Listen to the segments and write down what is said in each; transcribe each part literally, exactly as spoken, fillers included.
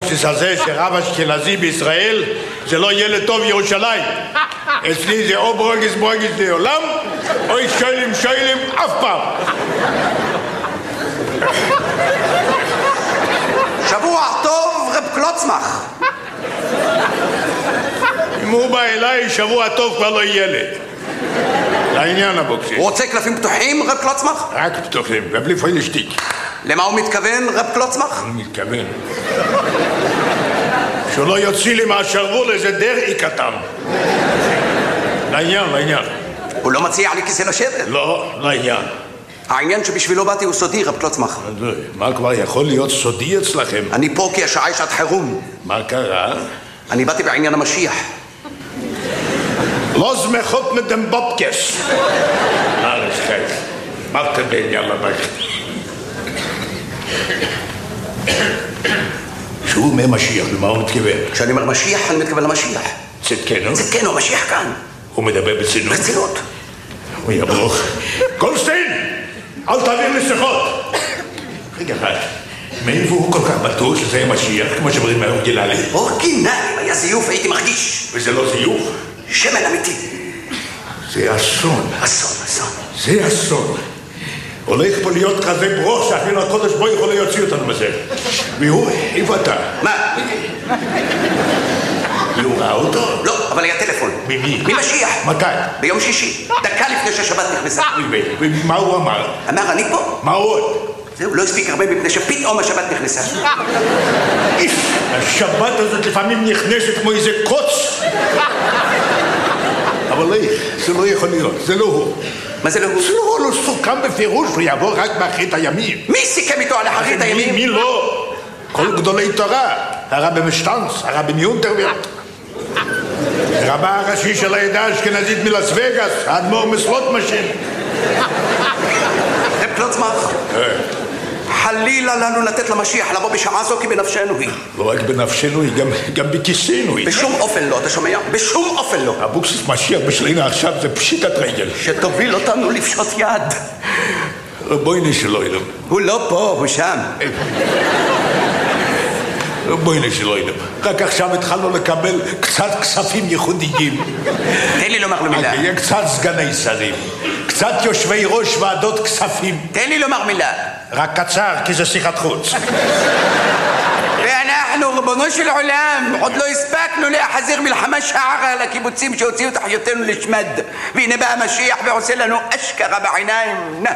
אבוקסיס הזה שרב אשכנזי בישראל זה לא ילד טוב ירושלים. אצלי זה או ברוגז ברוגז לעולם או שוילים שוילים אף פעם. שבוע טוב רב קלוצמח. אם הוא בא אליי שבוע טוב כבר לא ילד. לעניין אבוקסיס. הוא רוצה קלפים פתוחים רב קלוצמח? רק פתוחים ובלי פוילשטיק. למה הוא מתכוון רב קלוצמח? הוא מתכוון שהוא לא יוציא לי מהשרוול איזה דרעי קטן. לעניין, לעניין. הוא לא מציע לי כיסא לשבת? לא, לעניין. העניין שבשבילו באתי הוא סודי רב קלוצמח. מה כבר יכול להיות סודי אצלכם? אני פה כי השעה היא שעת חירום. מה קרה? אני באתי בעניין המשיח. לא זמחות מדם בובקס. ארץ חייך. מה אתם בעניין לבית? שהוא אומר משיח, למה הוא מתכוון? כשאני אומר משיח, אני מתכוון למשיח. צדקנו? צדקנו, המשיח כאן. הוא מדבר בצנות? בצנות. הוא יברוך. גולדשטיין! אל תעביר לי שיחות! רגע אחד, מאיפה הוא כל כך בטוח שזה משיח, כמו שאומרים מהאורגינלי? אורגינלי, אם היה זיוף הייתי מרגיש. וזה לא זיוף? שמן אמיתי. זה אסון. אסון, אסון. זה אסון. הולך פה להיות כזה ברוך שאפילו הקודש בו יכול להוציא אותנו מזה. והוא, איפה אתה? מה? הוא ראה אותו? לא, אבל היה טלפון. ממי? ממשיח. מתי? ביום שישי, דקה לפני שהשבת נכנסה. ומה הוא אמר? אמר, אני פה. מה עוד? זהו, לא הספיק הרבה מפני שפתאום השבת נכנסה. השבת הזאת לפעמים נכנסת כמו איזה קוץ. אבל איך? זה לא יכול להיות, זה לא הוא. מה זה לא הוא? זה לא הוא, לא סוכם בפירוש, הוא יבוא רק באחרית הימים. מי סיכם איתו על אחרית הימים? מי לא? כל גדולי תורה, הרבי משטנץ, הרבי מיונטרברט, רבה הראשי של העדה האשכנזית מלאס וגאס, האדמו"ר מסלוטמשין. רב קלוצמח, חלילה לנו לתת למשיח לבוא בשעה זו כי בנפשנו היא. לא רק בנפשנו היא, גם בכיסנו היא. בשום אופן לא, אתה שומע? בשום אופן לא. אבוקסיס משיח בשלינה עכשיו זה פשיטת רגל. שתוביל אותנו לפשוט יד. בואי נשלו אילם. הוא לא פה, הוא שם. בואי נשלו אילם. רק עכשיו התחלנו לקבל קצת כספים ייחודיים. תן לי לומר לו מילה. יהיה קצת סגני שרים, קצת יושבי ראש ועדות כספים. תן לי לומר מילה. רק קצר, כי זה שיחת חוץ. ואנחנו, ריבונו של עולם, עוד לא הספקנו להחזיר מלחמה שערה על הקיבוצים שהוציאו את אחיותינו לשמד. והנה בא המשיח ועושה לנו אשכרה בעיניים. נה.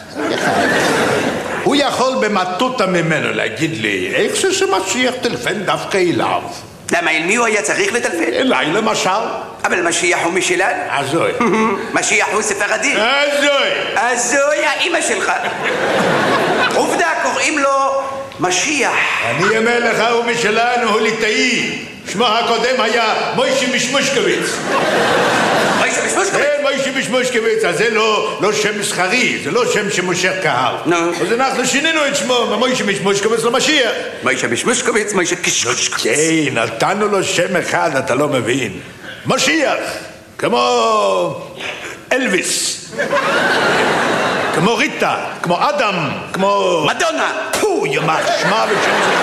הוא יכול במטותא ממנו להגיד לי, איך זה שמשיח טלפן דווקא אליו? למה, אל מי הוא היה צריך לטלפן? אליי למשל. אבל משיח הוא משלנו. הזוי. משיח הוא ספרדי. הזוי. הזוי האמא שלך. עובדה, קוראים לו משיח. אני אומר לך, הוא משלנו, הוא ליטאי. שמו הקודם היה מוישי משמושקוויץ. מוישי משמושקוויץ? כן, מוישי משמושקוויץ. אז זה לא שם מסחרי, זה לא שם שמושך קהל. נו. אז אנחנו שינינו את שמו, ממוישי משמושקוויץ למשיח. מוישי משמושקוויץ, מוישי קשקשקוויץ. כן, נתנו לו שם אחד, אתה לא מבין. משיח, כמו אלוויס, כמו ריטה, כמו אדם, כמו... מדונה. פו, ימה, שמה ושם זה.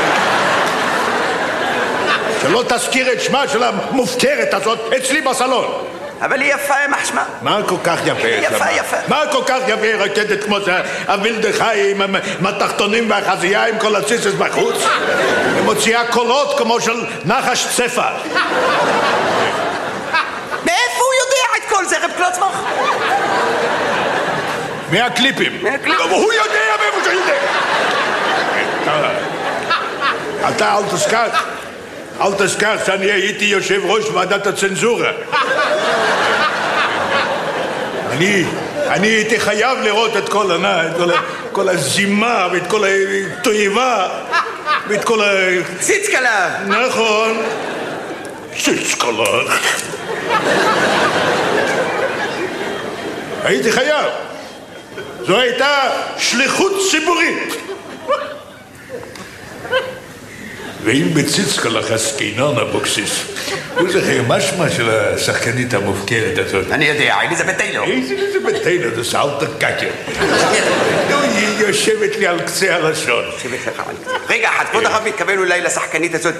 שלא תזכיר את שמה של המופקרת הזאת אצלי בסלון. אבל היא יפה, מה שמה? מה כל כך יפה? יפה, יפה. מה כל כך יפה רקדת כמו זה הווילדחי עם התחתונים והחזייה עם כל הציצס בחוץ? היא מוציאה קולות כמו של נחש צפה. מאיפה הוא יודע את כל זה, רב קלוצמח? מהקליפים. מהקליפים. הוא יודע מאיפה שהוא יודע. אתה אל תשכח. אל תשכח שאני הייתי יושב ראש ועדת הצנזורה. אני, אני הייתי חייב לראות את כל ענה, את כל, כל הזימה ואת כל התועבה ואת כל ה... ציצקלה. נכון. ציצקלה. הייתי חייב. זו הייתה שליחות ציבורית. ואם בציצקלך עסקינן אבוקסיס, הוא זוכר משמע של השחקנית המופקרת הזאת. אני יודע, אליזבת טיילור. אליזבת טיילור, זה סאלטר קאקר. היא יושבת לי על קצה הלשון. רגע אחד, כבוד הרב מתכוון אולי לשחקנית הזאת